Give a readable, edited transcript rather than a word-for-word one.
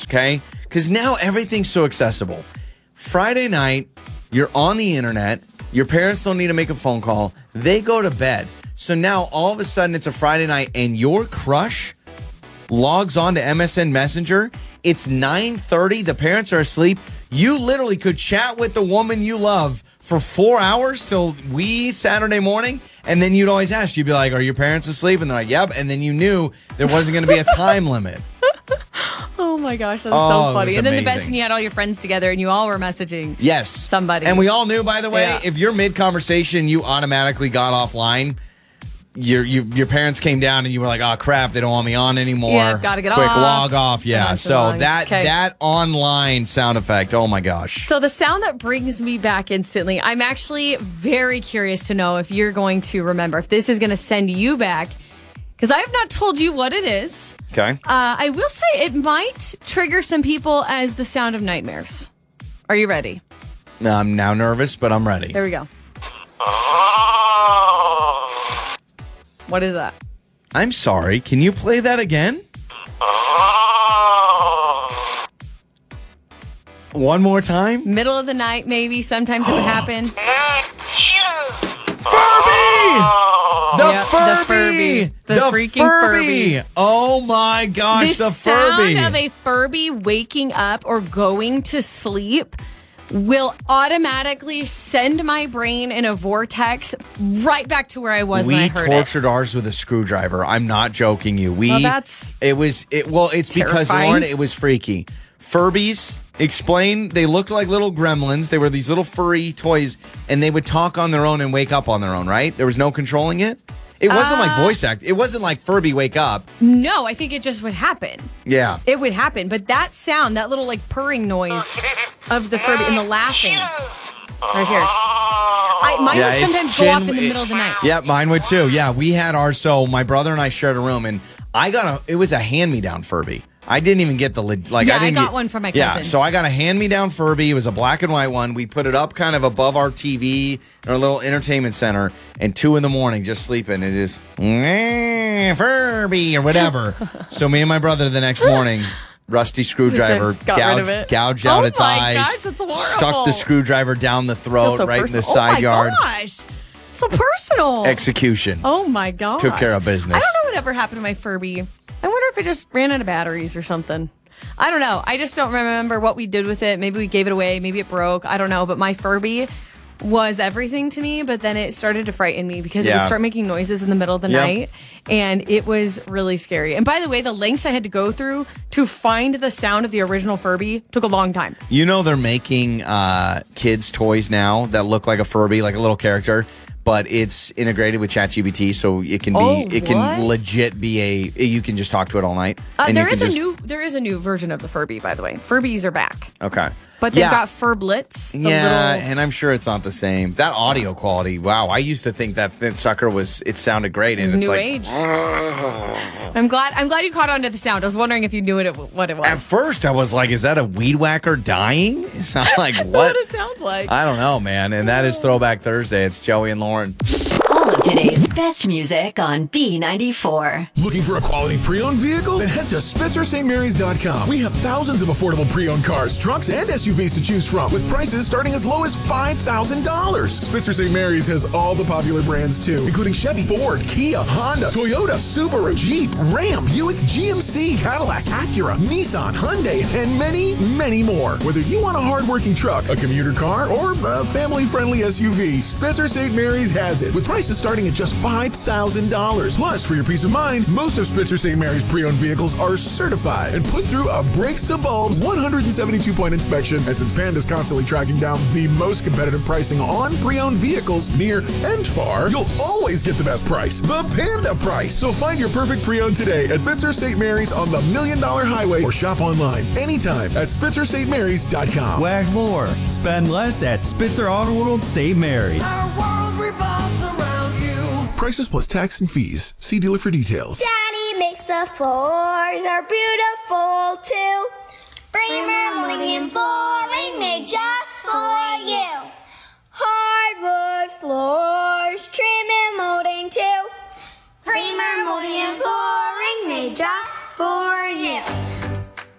okay? Because now everything's so accessible. Friday night, you're on the internet. Your parents don't need to make a phone call. They go to bed. So now all of a sudden it's a Friday night and your crush logs on to MSN Messenger. It's 9:30. The parents are asleep. You literally could chat with the woman you love for 4 hours till wee Saturday morning. And then you'd always ask, you'd be like, are your parents asleep? And they're like, yep. And then you knew there wasn't going to be a time limit. Oh my gosh, that's so funny. And then the best amazing. when you had all your friends together and you all were messaging somebody. And we all knew, by the way, if you're mid-conversation, you automatically got offline. Your parents came down and you were like, oh crap, they don't want me on anymore. Yeah, gotta get Quick off. log off. Yeah. So that online sound effect, oh my gosh. So the sound that brings me back instantly, I'm actually very curious to know if you're going to remember, if this is going to send you back, because I have not told you what it is. Okay. I will say it might trigger some people as the sound of nightmares. Are you ready? I'm now nervous, but I'm ready. There we go. What is that? I'm sorry. Can you play that again? One more time? Middle of the night, maybe. Sometimes it would happen. Furby! The Furby. The freaking Furby. Oh my gosh, the Furby. The sound of a Furby waking up or going to sleep will automatically send my brain in a vortex right back to where I was when I heard it. We tortured ours with a screwdriver. I'm not joking you. It's because, Lauren, it was freaky. Furbies, explain, they looked like little gremlins. They were these little furry toys, and they would talk on their own and wake up on their own, right? There was no controlling it? It wasn't like voice act. It wasn't like Furby wake up. No, I think it just would happen. Yeah. It would happen. But that sound, that little like purring noise of the Furby and the laughing right here. Mine would sometimes go off in the middle of the night. Yeah, mine would too. Yeah, we had ours. So my brother and I shared a room, and it was a hand-me-down Furby. I didn't even get I got one from my cousin. Yeah, so I got a hand-me-down Furby. It was a black and white one. We put it up kind of above our TV in our little entertainment center, and 2 a.m, just sleeping. It is Furby or whatever. So me and my brother the next morning, rusty screwdriver, gouged out its eyes, gosh, that's horrible. Stuck the screwdriver down the throat, right in the side yard. Oh my gosh. So personal. Execution. Oh my gosh. Took care of business. I don't know what ever happened to my Furby. I wonder if it just ran out of batteries or something. I don't know. I just don't remember what we did with it. Maybe we gave it away. Maybe it broke. I don't know. But my Furby was everything to me. But then it started to frighten me because it would start making noises in the middle of the night. And it was really scary. And by the way, the lengths I had to go through to find the sound of the original Furby took a long time. You know they're making kids' toys now that look like a Furby, like a little character. But it's integrated with ChatGPT, so it can legit be you can just talk to it all night. There is a new version of the Furby, by the way. Furbies are back. Okay. But they've got Furblets. And I'm sure it's not the same. That audio quality, wow. I used to think that sucker it sounded great. And it's new like, age. I'm glad you caught on to the sound. I was wondering if you knew what it was. At first, I was like, is that a weed whacker dying? It's not like, what? What it sounds like. I don't know, man. And that is Throwback Thursday. It's Joey and Lauren. All of today's best music on B94. Looking for a quality pre-owned vehicle? Then head to SpitzerStMarys.com. We have thousands of affordable pre-owned cars, trucks, and SUVs to choose from with prices starting as low as $5,000. Spitzer St. Mary's has all the popular brands too, including Chevy, Ford, Kia, Honda, Toyota, Subaru, Jeep, Ram, Buick, GMC, Cadillac, Acura, Nissan, Hyundai, and many, many more. Whether you want a hard-working truck, a commuter car, or a family-friendly SUV, Spitzer St. Mary's has it with prices starting at just $5,000. Plus, for your peace of mind, most of Spitzer St. Mary's pre-owned vehicles are certified and put through a brakes-to-bulbs 172-point inspection. And since Panda's constantly tracking down the most competitive pricing on pre-owned vehicles near and far, you'll always get the best price, the Panda price. So find your perfect pre-owned today at Spitzer St. Mary's on the $1 Million Highway or shop online anytime at SpitzerStMarys.com. Wag more, spend less at Spitzer Auto World St. Mary's. Our world revolves around you. Prices plus tax and fees. See dealer for details. Daddy makes the floors are beautiful too.